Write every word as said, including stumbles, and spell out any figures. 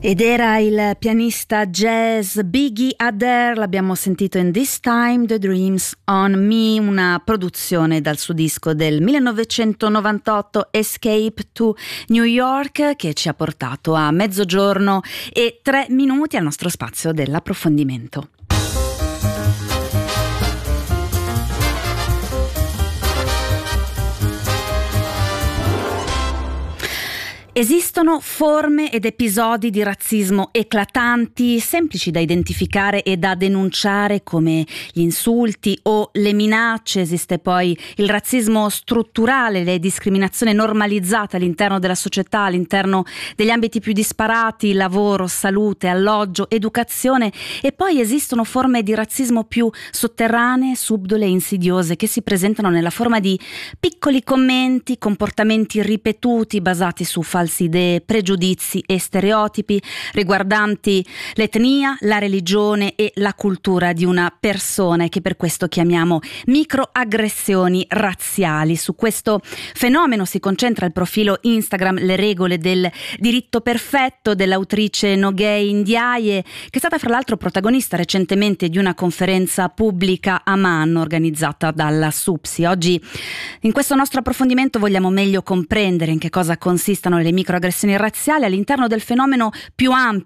Ed era il pianista jazz Biggie Adair, l'abbiamo sentito in This Time the Dreams on Me, una produzione dal suo disco del millenovecentonovantotto Escape to New York, che ci ha portato a mezzogiorno e tre minuti al nostro spazio dell'approfondimento. Esistono forme ed episodi di razzismo eclatanti, semplici da identificare e da denunciare come gli insulti o le minacce. Esiste poi il razzismo strutturale, le discriminazioni normalizzate all'interno della società, all'interno degli ambiti più disparati, lavoro, salute, alloggio, educazione, e poi esistono forme di razzismo più sotterranee, subdole e insidiose che si presentano nella forma di piccoli commenti, comportamenti ripetuti basati su falsi idee, pregiudizi e stereotipi riguardanti l'etnia, la religione e la cultura di una persona, e che per questo chiamiamo microaggressioni razziali. Su questo fenomeno si concentra il profilo Instagram Le regole del diritto perfetto dell'autrice Nogay Ndiaye, che è stata fra l'altro protagonista recentemente di una conferenza pubblica a Amman organizzata dalla SUPSI. Oggi in questo nostro approfondimento vogliamo meglio comprendere in che cosa consistano le microaggressioni razziali all'interno del fenomeno più ampio